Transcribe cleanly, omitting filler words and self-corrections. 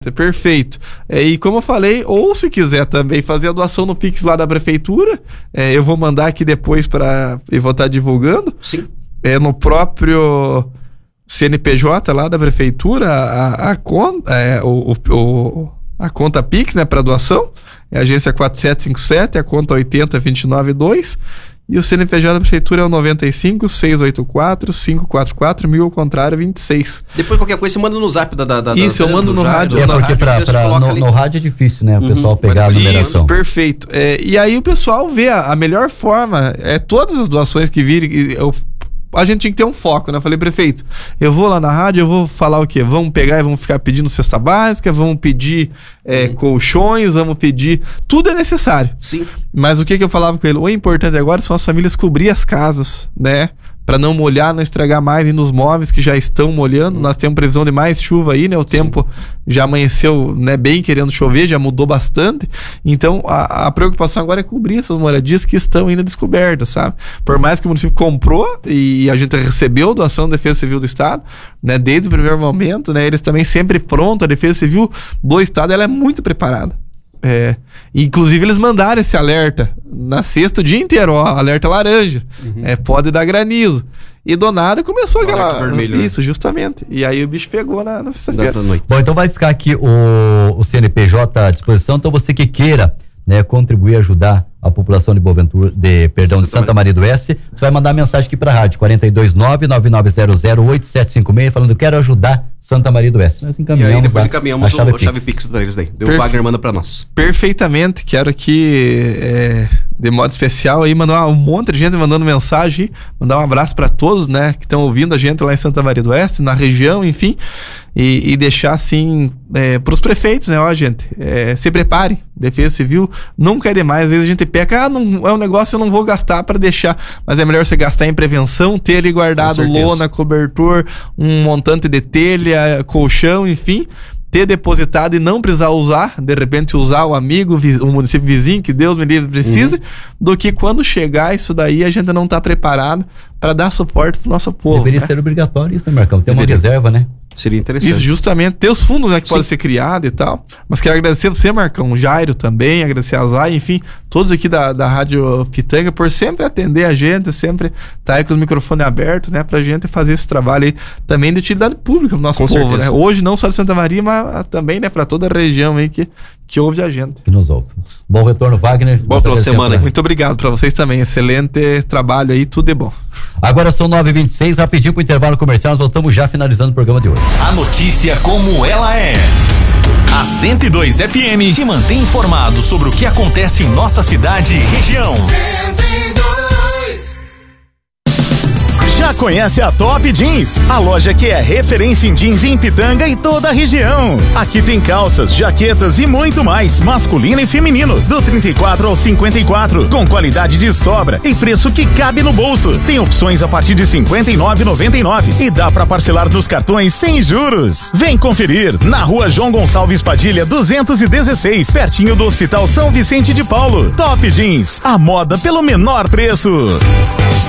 Perfeito. E como eu falei, ou se quiser também fazer a doação no Pix lá da prefeitura, eu vou mandar aqui depois e vou estar divulgando. Sim. No próprio CNPJ lá da prefeitura, a conta Pix, né, para doação, é a agência 4757, a conta 80292. E o CNPJ da prefeitura é o 95-684-544, 1000 ao contrário, 26. Depois qualquer coisa você manda no zap da Isso, eu mando no rádio. Porque no rádio é difícil, né? O pessoal pegar a numeração. Isso, perfeito. E aí o pessoal vê a melhor forma, todas as doações que virem, a gente tinha que ter um foco, né? Eu falei, prefeito, eu vou lá na rádio, eu vou falar o quê? Vamos pegar e vamos ficar pedindo cesta básica, vamos pedir colchões, vamos pedir... Tudo é necessário. Sim. Mas o que eu falava com ele? O importante agora são as famílias cobrir as casas, né? Pra não molhar, não estragar mais e nos móveis que já estão molhando. Nós temos previsão de mais chuva aí, né? O tempo já amanheceu, né, bem querendo chover, já mudou bastante. Então, a preocupação agora é cobrir essas moradias que estão ainda descobertas, sabe? Por mais que o município comprou e a gente recebeu doação da Defesa Civil do Estado, né? Desde o primeiro momento, né? Eles também sempre prontos. A Defesa Civil do Estado, ela é muito preparada. Inclusive eles mandaram esse alerta na sexta o dia inteiro, alerta laranja, pode dar granizo, e do nada começou aquela vermelho, isso, justamente, e aí o bicho pegou na sexta-feira. Bom, então vai ficar aqui o CNPJ à disposição. Então você que queira, né, contribuir, ajudar a população de Santa Maria do Oeste, você vai mandar mensagem aqui pra rádio 429-9900-8756 falando quero ajudar Santa Maria do Oeste. Nós encaminhamos. E aí depois encaminhamos a chave Pix pra eles daí. O Wagner manda pra nós. Perfeitamente. Quero aqui, de modo especial, aí mandar um monte de gente mandando mensagem, mandar um abraço pra todos, né, que estão ouvindo a gente lá em Santa Maria do Oeste, na região, enfim, e deixar assim pros prefeitos, né, gente, se preparem. Defesa Civil nunca é demais. Às vezes a gente peca, não é um negócio, eu não vou gastar para deixar, mas é melhor você gastar em prevenção, ter ali guardado lona, cobertor, um montante de telha, colchão, enfim, ter depositado e não precisar usar, de repente usar o amigo, o município vizinho, que Deus me livre precise, do que quando chegar isso daí a gente não tá preparado para dar suporte pro nosso povo. Deveria ser obrigatório isso, né, Marcão? Ter uma reserva, né? Seria interessante. Isso, justamente. Ter os fundos, né, que podem ser criados e tal. Mas quero agradecer você, Marcão, o Jairo também, agradecer a Zay, enfim, todos aqui da Rádio Pitanga por sempre atender a gente, sempre estar aí com os microfones abertos, né, pra gente fazer esse trabalho aí também de utilidade pública pro nosso povo, certeza, né? Hoje não só de Santa Maria, mas também, né, pra toda a região aí que ouve a gente. Que nos ouve. Bom retorno, Wagner. Bom final de semana. Muito obrigado pra vocês também. Excelente trabalho aí, tudo de bom. Agora são 9h26, rapidinho pro intervalo comercial, nós voltamos já finalizando o programa de hoje. A notícia como ela é. A 102 FM te mantém informado sobre o que acontece em nossa cidade e região. 102. Já conhece a Top Jeans? A loja que é referência em jeans em Pitanga e toda a região. Aqui tem calças, jaquetas e muito mais, masculino e feminino, do 34 ao 54, com qualidade de sobra e preço que cabe no bolso. Tem opções a partir de R$ 59,99 e dá pra parcelar nos cartões sem juros. Vem conferir na Rua João Gonçalves Padilha 216, pertinho do Hospital São Vicente de Paulo. Top Jeans, a moda pelo menor preço.